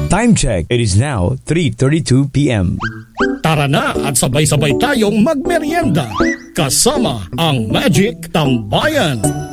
Time check. It is now 3:32 p.m. Tara na at sabay-sabay tayong magmeryenda kasama ang Magic Tambayan.